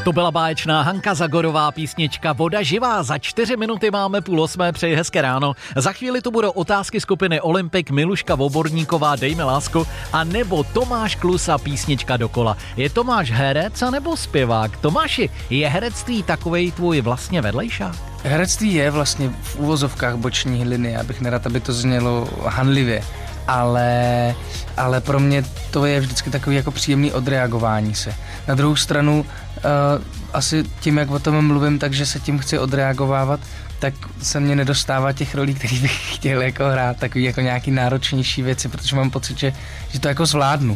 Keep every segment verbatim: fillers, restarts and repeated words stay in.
To byla báječná Hanka Zagorová písnička Voda živá. Za čtyři minuty máme půl osmé, přeji hezké ráno. Za chvíli tu budou otázky skupiny Olympik, Miluška Voborníková, Dej mi lásku, a nebo Tomáš Klusa, písnička dokola. Je Tomáš herec a nebo zpěvák? Tomáši, je herectví takovej tvůj vlastně vedlejšák? Herectví je vlastně v uvozovkách boční linie, abych nerad, aby to znělo hanlivě. Ale, ale pro mě to je vždycky takový jako příjemný odreagování se. Na druhou stranu, uh, asi tím, jak o tom mluvím, takže se tím chci odreagovávat, tak se mě nedostává těch rolí, který bych chtěl jako hrát, takový jako nějaký náročnější věci, protože mám pocit, že, že to jako zvládnu.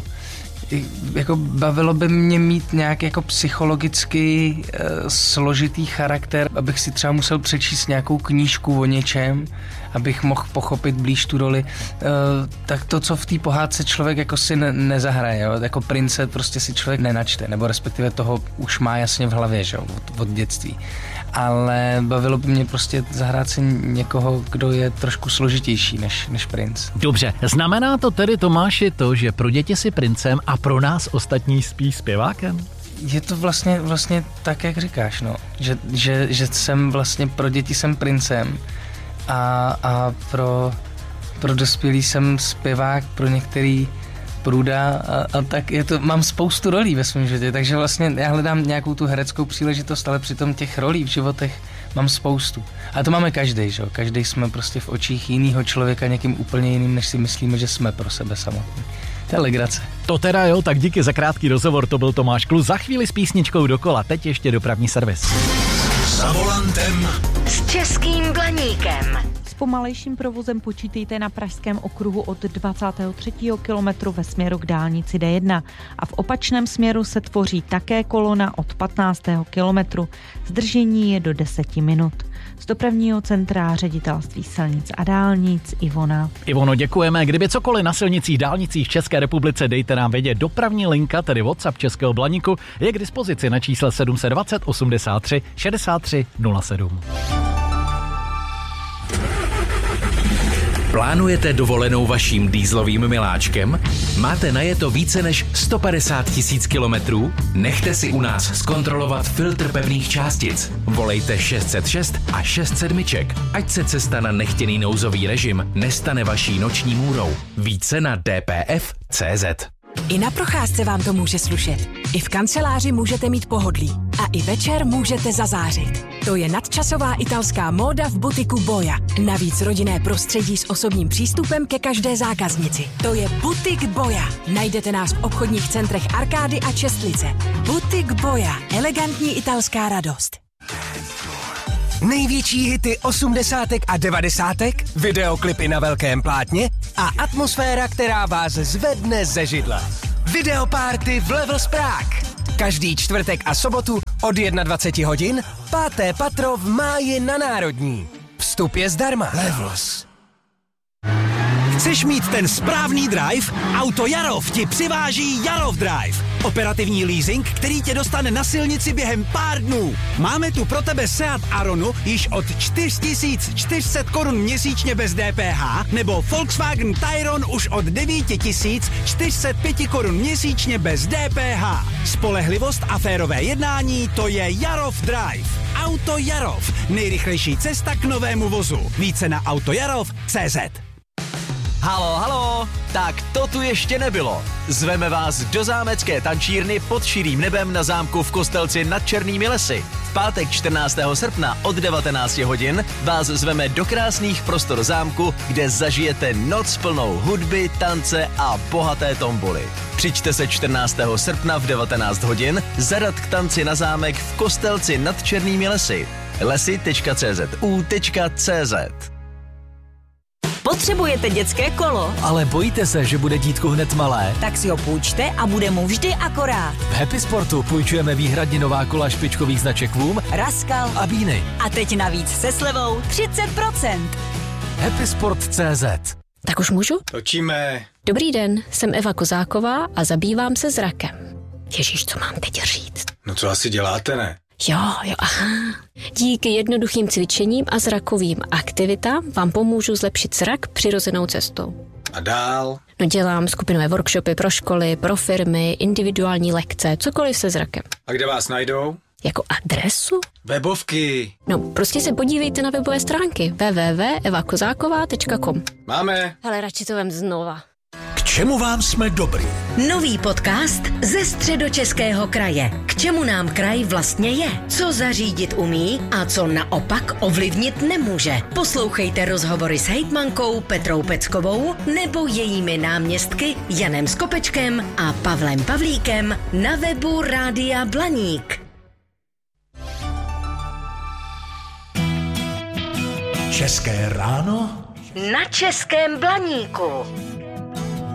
Jako bavilo by mě mít nějak jako psychologicky e, složitý charakter, abych si třeba musel přečíst nějakou knížku o něčem, abych mohl pochopit blíž tu roli. E, tak to, co v té pohádce člověk jako si ne, nezahraje, jo? Jako prince prostě si člověk nenačte, nebo respektive toho už má jasně v hlavě, že? Od, od dětství. Ale bavilo by mě prostě zahrát si někoho, kdo je trošku složitější než, než princ. Dobře, znamená to tedy, Tomáši, to, že pro děti si princem a pro nás ostatní spíš zpěvákem? Je to vlastně, vlastně tak, jak říkáš, no. Že, že, že jsem vlastně pro děti jsem princem a, a pro, pro dospělý jsem zpěvák, pro některý průda a, a tak je to, mám spoustu rolí ve svém životě, takže vlastně já hledám nějakou tu hereckou příležitost, ale přitom těch rolí v životech mám spoustu. A to máme každej, že jo? Každej jsme prostě v očích jinýho člověka někým úplně jiným, než si myslíme, že jsme pro sebe samotní. To je legrace. To teda jo, tak díky za krátký rozhovor, to byl Tomáš Klus. Za chvíli s písničkou dokola, teď ještě dopravní servis. Za volantem s Českým Blaníkem. S pomalejším provozem počítejte na pražském okruhu od dvacátého třetího kilometru ve směru k dálnici D jedna a v opačném směru se tvoří také kolona od patnáctého kilometru. Zdržení je do deseti minut. Z dopravního centra Ředitelství silnic a dálnic Ivona. Ivono, děkujeme. Kdyby cokoliv na silnicích, dálnicích v České republice, dejte nám vědět. Dopravní linka, tedy WhatsApp Českého Blaníku, je k dispozici na čísle sedm set dvacet osmdesát tři šedesát tři nula sedm. Plánujete dovolenou vaším dýzlovým miláčkem? Máte najeto více než sto padesát tisíc kilometrů? Nechte si u nás zkontrolovat filtr pevných částic. Volejte šest set šest a šest sedmiček, ať se cesta na nechtěný nouzový režim nestane vaší noční můrou. Více na d p f tečka c z. I na procházce vám to může slušet. I v kanceláři můžete mít pohodlí. A i večer můžete zazářit. To je nadčasová italská móda v butiku Boja. Navíc rodinné prostředí s osobním přístupem ke každé zákaznici. To je Butik Boja. Najdete nás v obchodních centrech Arkády a Čestlice. Butik Boja. Elegantní italská radost. Největší hity osmdesátek a devadesátek, videoklipy na velkém plátně a atmosféra, která vás zvedne ze židla. Videopárty v Levels Prague. Každý čtvrtek a sobotu od dvacet jedna hodin, páté patro v Máji na Národní. Vstup je zdarma. Levels. Chceš mít ten správný drive? Auto Jarov ti přiváží Jarov Drive. Operativní leasing, který tě dostane na silnici během pár dnů. Máme tu pro tebe Seat Aronu již od čtyři tisíce čtyři sta korun měsíčně bez D P H nebo Volkswagen Tayron už od devět tisíc čtyři sta pět korun měsíčně bez D P H. Spolehlivost a férové jednání, to je Jarov Drive. Auto Jarov. Nejrychlejší cesta k novému vozu. Více na autojarov tečka cé zet. Halo, halo, tak to tu ještě nebylo. Zveme vás do zámecké tančírny pod širým nebem na zámku v Kostelci nad Černými lesy. V pátek čtrnáctého srpna od devatenácti hodin vás zveme do krásných prostor zámku, kde zažijete noc plnou hudby, tance a bohaté tomboly. Přijďte se čtrnáctého srpna v devatenáct hodin zadat k tanci na zámek v Kostelci nad Černými lesy. lesy tečka cé zet u tečka cé zet. Potřebujete dětské kolo? Ale bojíte se, že bude dítku hned malé? Tak si ho půjčte a bude mu vždy akorát. V Happy Sportu půjčujeme výhradně nová kola špičkových značek Voom, Raskal a Bíny. A teď navíc se slevou třicet procent. happy sport tečka cé zet. Tak už můžu? Točíme. Dobrý den, jsem Eva Kozáková a zabývám se zrakem. Ježíš, co mám teď říct? No co asi děláte, ne? Jo, jo, aha. Díky jednoduchým cvičením a zrakovým aktivitám vám pomůžu zlepšit zrak přirozenou cestou. A dál? No dělám skupinové workshopy pro školy, pro firmy, individuální lekce, cokoliv se zrakem. A kde vás najdou? Jako adresu? Webovky. No, prostě se podívejte na webové stránky w w w tečka eva kozáková tečka com. Máme. Hele, radši to vem znova. K čemu vám jsme dobrý? Nový podcast ze Středočeského kraje. K čemu nám kraj vlastně je? Co zařídit umí a co naopak ovlivnit nemůže? Poslouchejte rozhovory s hejtmankou Petrou Peckovou nebo jejími náměstky Janem Skopečkem a Pavlem Pavlíkem na webu Rádia Blaník. České ráno Na Českém Blaníku.